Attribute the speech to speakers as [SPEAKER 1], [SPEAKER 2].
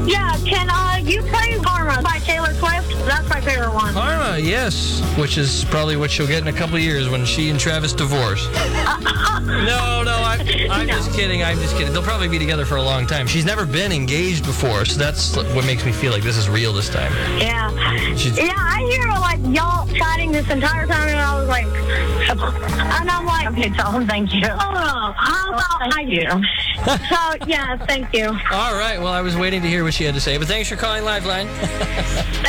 [SPEAKER 1] Yeah, can you play Karma by Taylor Swift? That's my favorite one.
[SPEAKER 2] Karma, yes. Which is probably what she'll get in a couple of years when she and Travis divorce. No, I'm just kidding. I'm just kidding. They'll probably be together for a long time. She's never been engaged before, so that's what makes me feel like this is real this time.
[SPEAKER 1] Yeah. I hear like y'all chatting this entire time, and I was like, and I'm like, okay, tell him thank you. Oh, how about I do? So yeah, thank you.
[SPEAKER 2] All right. Well, I was waiting to hear what she had to say, but thanks for calling Lifeline.